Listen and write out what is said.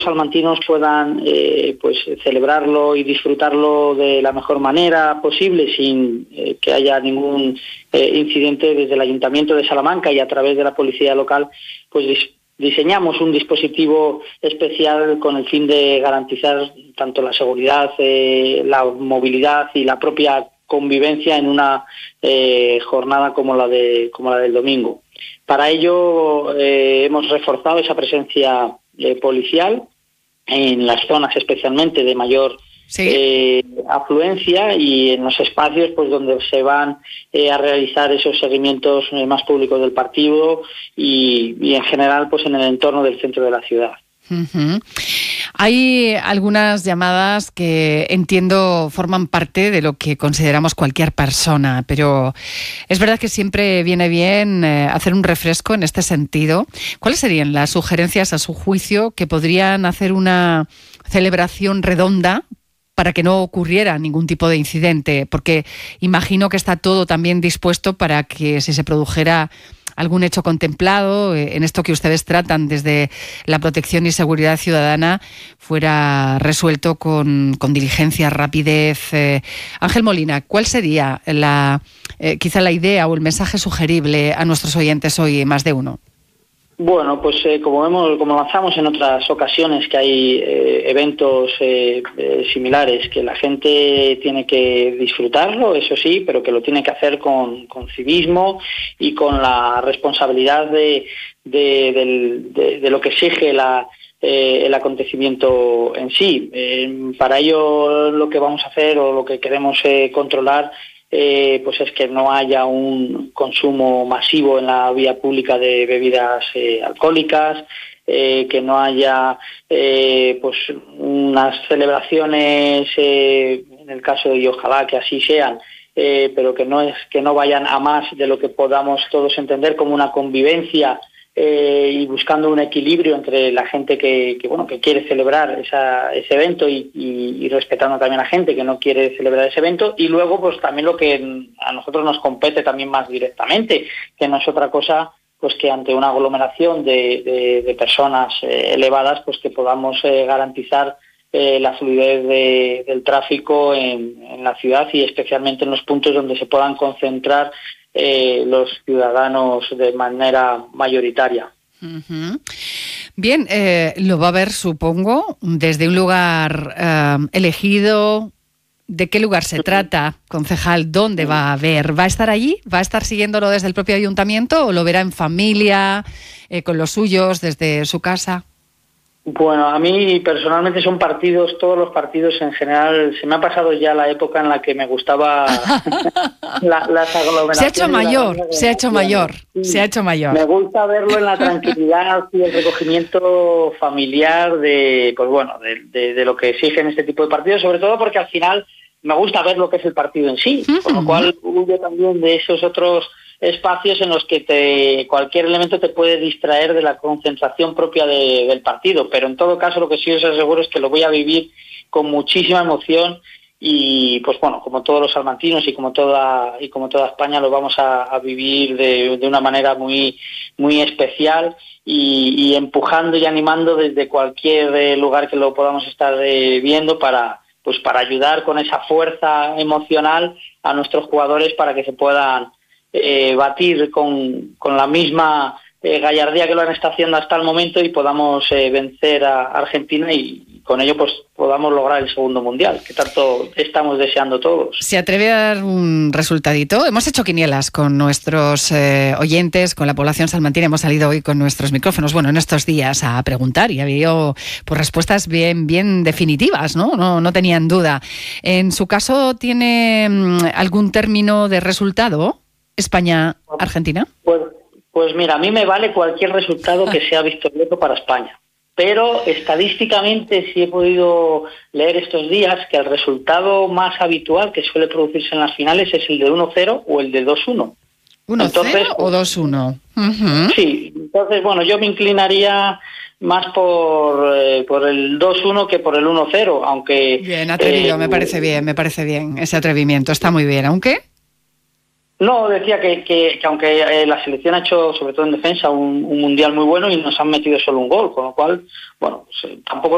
salmantinos puedan pues celebrarlo y disfrutarlo de la mejor manera posible sin que haya ningún incidente. Desde el Ayuntamiento de Salamanca y a través de la policía local pues diseñamos un dispositivo especial con el fin de garantizar tanto la seguridad, la movilidad y la propia convivencia en una jornada como la del domingo. Para ello hemos reforzado esa presencia policial en las zonas especialmente de mayor afluencia y en los espacios pues donde se van a realizar esos seguimientos más públicos del partido y en general pues en el entorno del centro de la ciudad. Uh-huh. Hay algunas llamadas que entiendo forman parte de lo que consideramos cualquier persona, pero es verdad que siempre viene bien hacer un refresco en este sentido. ¿Cuáles serían las sugerencias a su juicio que podrían hacer una celebración redonda para que no ocurriera ningún tipo de incidente? Porque imagino que está todo también dispuesto para que si se produjera algún hecho contemplado en esto que ustedes tratan desde la protección y seguridad ciudadana fuera resuelto con diligencia, rapidez. Ángel Molina, ¿cuál sería quizá la idea o el mensaje sugerible a nuestros oyentes hoy, más de uno? Bueno, pues como lanzamos en otras ocasiones que hay eventos similares, que la gente tiene que disfrutarlo, eso sí, pero que lo tiene que hacer con civismo y con la responsabilidad de lo que exige el acontecimiento en sí. Para ello lo que vamos a hacer o lo que queremos controlar pues es que no haya un consumo masivo en la vía pública de bebidas alcohólicas, que no haya pues unas celebraciones en el caso y ojalá que así sean, pero que no vayan a más de lo que podamos todos entender como una convivencia y buscando un equilibrio entre la gente que quiere celebrar ese evento y respetando también a la gente que no quiere celebrar ese evento, y luego pues también lo que a nosotros nos compete también más directamente, que no es otra cosa pues que ante una aglomeración de personas elevadas pues que podamos garantizar la fluidez del tráfico en la ciudad y especialmente en los puntos donde se puedan concentrar los ciudadanos de manera mayoritaria. Uh-huh. Bien, lo va a ver, supongo, desde un lugar elegido. ¿De qué lugar se trata, concejal? ¿Dónde va a ver? ¿Va a estar allí? ¿Va a estar siguiéndolo desde el propio ayuntamiento o lo verá en familia, con los suyos, desde su casa? Bueno, a mí personalmente son partidos, todos los partidos en general, se me ha pasado ya la época en la que me gustaba las aglomeraciones. Se ha hecho mayor. Me gusta verlo en la tranquilidad y el recogimiento familiar de lo que exigen este tipo de partidos, sobre todo porque al final me gusta ver lo que es el partido en sí, con lo cual huyo también de esos otros espacios en los que cualquier elemento te puede distraer de la concentración propia del partido, pero en todo caso lo que sí os aseguro es que lo voy a vivir con muchísima emoción y pues bueno, como todos los salmantinos y como toda España lo vamos a vivir de una manera muy muy especial y empujando y animando desde cualquier lugar que lo podamos estar viendo para ayudar con esa fuerza emocional a nuestros jugadores para que se puedan batir con la misma gallardía que lo han estado haciendo hasta el momento y podamos vencer a Argentina y con ello pues podamos lograr el segundo mundial que tanto estamos deseando todos. ¿Se atreve a dar un resultadito? Hemos hecho quinielas con nuestros oyentes, con la población salmantina, hemos salido hoy con nuestros micrófonos, bueno, en estos días a preguntar y ha habido pues respuestas bien definitivas, ¿no? No tenían duda. En su caso, ¿tiene algún término de resultado? España-Argentina. Pues mira, a mí me vale cualquier resultado que sea victorioso para España. Pero estadísticamente sí he podido leer estos días que el resultado más habitual que suele producirse en las finales es el de 1-0 o el de 2-1. 1-0 o 2-1. Uh-huh. Sí, entonces bueno, yo me inclinaría más por el 2-1 que por el 1-0, aunque... Bien, atrevido, me parece bien ese atrevimiento, está muy bien, ¿aunque? No, decía que aunque la selección ha hecho, sobre todo en defensa, un mundial muy bueno y nos han metido solo un gol, con lo cual, bueno, pues, tampoco